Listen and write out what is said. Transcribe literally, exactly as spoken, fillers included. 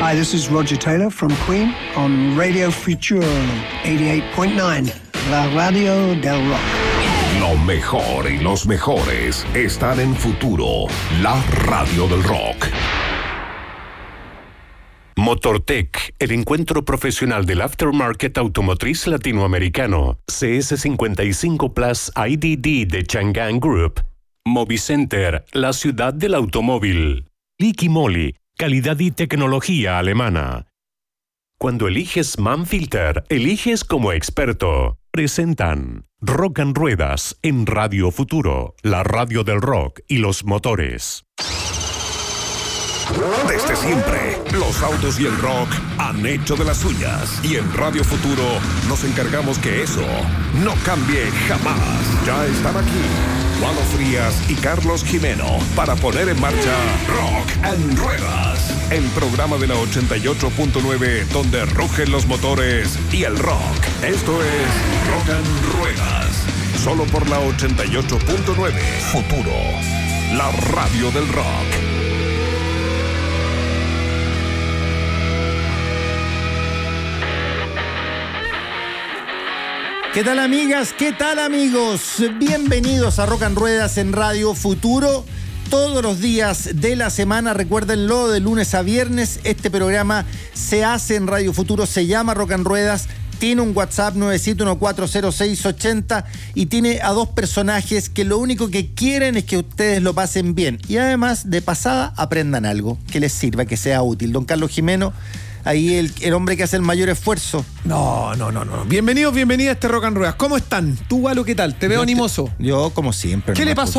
Hi, this is Roger Taylor from Queen on Radio Futura eighty-eight point nine, la radio del rock. Lo mejor y los mejores están en Futuro, la radio del rock. Motortech, el encuentro profesional del aftermarket automotriz latinoamericano. C S cincuenta y cinco Plus I D D de Chang'an Group. Movicenter, la ciudad del automóvil. Liqui Moly, calidad y tecnología alemana. Cuando eliges Manfilter, eliges como experto. Presentan Rock and Ruedas en Radio Futuro, la radio del rock y los motores. Desde siempre, los autos y el rock han hecho de las suyas. Y en Radio Futuro nos encargamos que eso no cambie jamás. Ya están aquí Juan Frías y Carlos Jimeno para poner en marcha Rock and Ruedas, el programa de la ochenta y ocho punto nueve donde rugen los motores y el rock. Esto es Rock and Ruedas, solo por la ochenta y ocho punto nueve. Futuro, la radio del rock. ¿Qué tal, amigas? ¿Qué tal, amigos? Bienvenidos a Rock and Ruedas en Radio Futuro. Todos los días de la semana, recuérdenlo, de lunes a viernes, este programa se hace en Radio Futuro, se llama Rock and Ruedas, tiene un WhatsApp nueve siete uno cuatro cero seis ocho cero y tiene a dos personajes que lo único que quieren es que ustedes lo pasen bien y además, de pasada, aprendan algo que les sirva, que sea útil. Don Carlos Jimeno, ahí el, el hombre que hace el mayor esfuerzo. No, no, no, no. Bienvenidos, bienvenidas a este Rock and Ruedas. ¿Cómo están? Tú, Galo, ¿qué tal? Te veo Yo animoso. Te, yo, como siempre. ¿Qué le pasó